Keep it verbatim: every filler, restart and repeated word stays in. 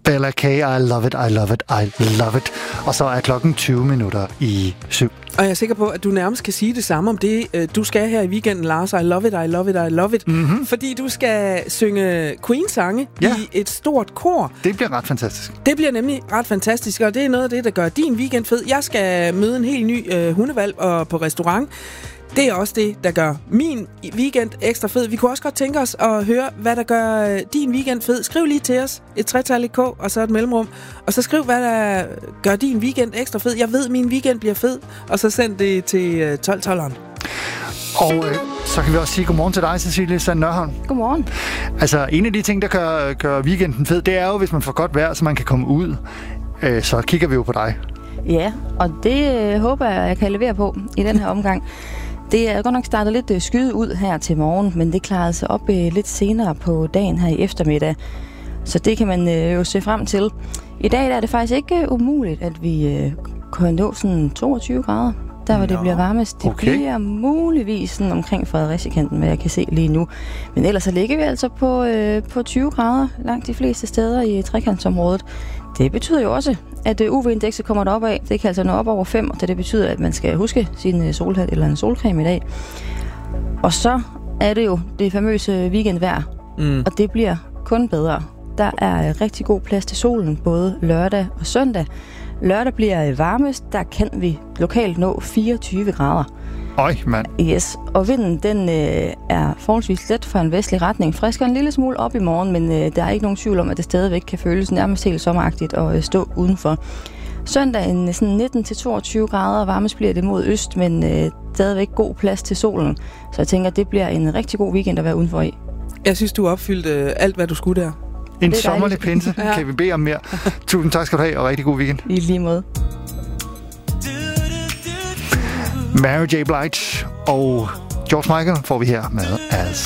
Bella K, I love it, I love it, I love it. Og så er klokken tyve minutter i syv. Og jeg er sikker på, at du nærmest kan sige det samme om det, du skal her i weekenden, Lars. I love it, I love it, I love it. Mm-hmm. Fordi du skal synge Queen-sange ja. i et stort kor. Det bliver ret fantastisk. Det bliver nemlig ret fantastisk, og det er noget af det, der gør din weekend fed. Jeg skal møde en helt ny øh, hundevalg og på restaurant. Det er også det, der gør min weekend ekstra fed. Vi kunne også godt tænke os at høre, hvad der gør din weekend fed. Skriv lige til os et tretal i K, og så et mellemrum. Og så skriv, hvad der gør din weekend ekstra fed. Jeg ved, at min weekend bliver fed. Og så send det til tolv tolveren. Og øh, så kan vi også sige godmorgen til dig, Cecilie Sand Nørholm. Godmorgen. Altså, en af de ting, der gør, gør weekenden fed, det er jo, hvis man får godt vejr, så man kan komme ud. Øh, så kigger vi jo på dig. Ja, og det øh, håber jeg, jeg kan levere på i den her omgang. Det er godt nok startet lidt øh, skyde ud her til morgen, men det klarede sig op øh, lidt senere på dagen her i eftermiddag. Så det kan man øh, jo se frem til. I dag der er det faktisk ikke øh, umuligt, at vi øh, kan nå sådan toogtyve grader. Der hvor det bliver varmest. Det okay. bliver muligvis sådan omkring Fredericia-kanten, hvad jeg kan se lige nu. Men ellers så ligger vi altså på, øh, på tyve grader langt de fleste steder i trekantsområdet. Det betyder jo også, at U V-indekset kommer derop af. Det kan altså nå op over fem, og det betyder, at man skal huske sin solhat eller en solcreme i dag. Og så er det jo det famøse weekendvejr, mm. og det bliver kun bedre. Der er rigtig god plads til solen, både lørdag og søndag. Lørdag bliver varmest, der kan vi lokalt nå fireogtyve grader. Øj, mand. Yes, og vinden den øh, er forholdsvis let fra en vestlig retning. Frisker en lille smule op i morgen, men øh, der er ikke nogen tvivl om, at det stadigvæk kan føles nærmest helt sommeragtigt at øh, stå udenfor. Søndagen sådan nitten til toogtyve grader, varmest bliver det mod øst, men øh, stadigvæk god plads til solen. Så jeg tænker, at det bliver en rigtig god weekend at være udenfor i. Jeg synes, du opfyldte øh, alt, hvad du skulle der. En sommerlig pinse, ja. Kan vi bede om mere. Tusind tak skal du have, og rigtig god weekend. I lige måde. Mary J. Blige og George Michael får vi her med As.